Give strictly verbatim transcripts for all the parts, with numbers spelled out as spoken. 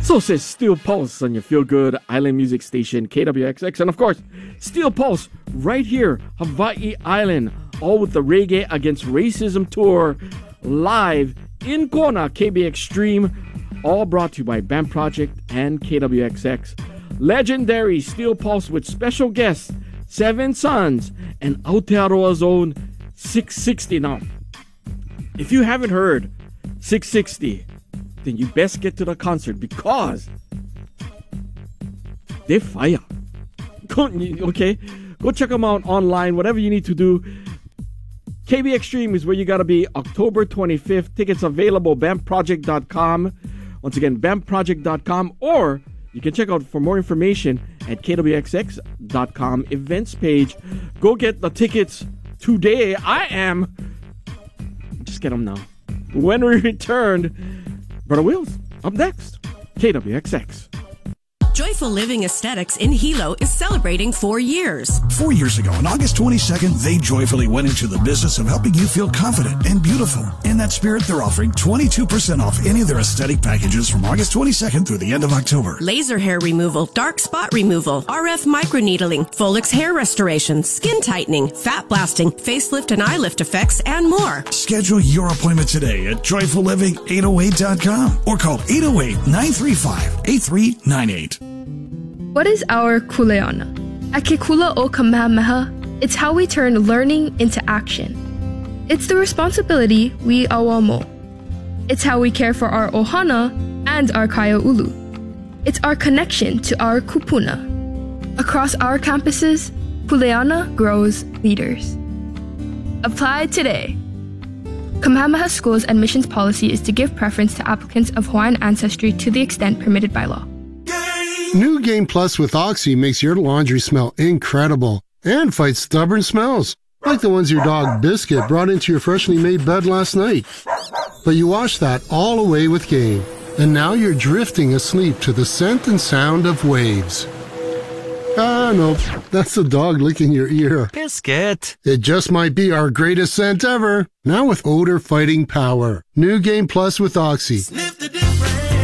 So says Steel Pulse on your feel-good island music station, K W X X. And of course, Steel Pulse right here, Hawaii Island, all with the Reggae Against Racism Tour, live in Kona, K B X Stream, all brought to you by Band Project and K W X X. Legendary Steel Pulse with special guests, Seven Sons, and Aotearoa's own six sixty. Now, if you haven't heard six sixty, then you best get to the concert because they're fire. Go, okay? Go check them out online, whatever you need to do. K B X Stream is where you got to be October twenty-fifth. Tickets available, band project dot com. Once again, band project dot com, or you can check out for more information at K W X X dot com events page. Go get the tickets today. I am. Just get them now. When we return, Brother Wills, up next, K W X X. Joyful Living Aesthetics in Hilo is celebrating four years. Four years ago, on August twenty-second, they joyfully went into the business of helping you feel confident and beautiful. In that spirit, they're offering twenty-two percent off any of their aesthetic packages from August twenty-second through the end of October. Laser hair removal, dark spot removal, R F microneedling, Folix hair restoration, skin tightening, fat blasting, facelift and eye lift effects, and more. Schedule your appointment today at joyful living eight oh eight dot com or call eight oh eight, nine three five, eight three nine eight. What is our kuleana? At Kekula o Kamehameha, it's how we turn learning into action. It's the responsibility we awamo. It's how we care for our ohana and our kaiaulu. It's our connection to our kupuna. Across our campuses, kuleana grows leaders. Apply today. Kamehameha School's admissions policy is to give preference to applicants of Hawaiian ancestry to the extent permitted by law. New Game Plus with Oxy makes your laundry smell incredible and fights stubborn smells, like the ones your dog Biscuit brought into your freshly made bed last night. But you wash that all away with Game, and now you're drifting asleep to the scent and sound of waves. Ah, no, that's the dog licking your ear. Biscuit. It just might be our greatest scent ever, now with odor-fighting power. New Game Plus with Oxy. Sniff the difference.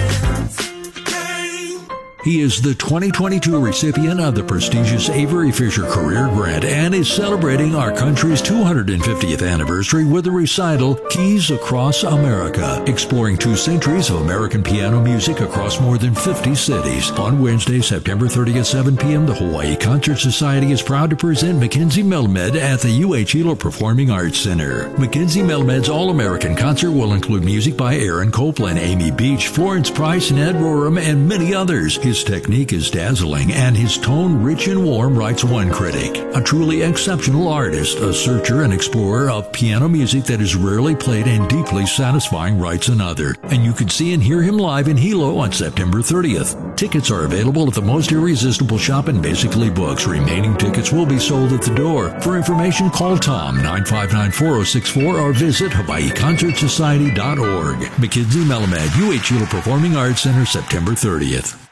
He is the twenty twenty-two recipient of the prestigious Avery Fisher Career Grant and is celebrating our country's two hundred fiftieth anniversary with a recital, Keys Across America, exploring two centuries of American piano music across more than fifty cities. On Wednesday, September thirtieth at seven p.m., the Hawaii Concert Society is proud to present Mackenzie Melamed at the U H Hilo Performing Arts Center. Mackenzie Melamed's All-American Concert will include music by Aaron Copland, Amy Beach, Florence Price, Ned Rorem, and many others. His technique is dazzling, and his tone rich and warm, writes one critic. A truly exceptional artist, a searcher and explorer of piano music that is rarely played and deeply satisfying, writes another. And you can see and hear him live in Hilo on September thirtieth. Tickets are available at the Most Irresistible Shop and Basically Books. Remaining tickets will be sold at the door. For information, call Tom, nine five nine, four oh six four, or visit Hawaii Concert Society dot org. Mackenzie Melamed, U H Hilo Performing Arts Center, September thirtieth.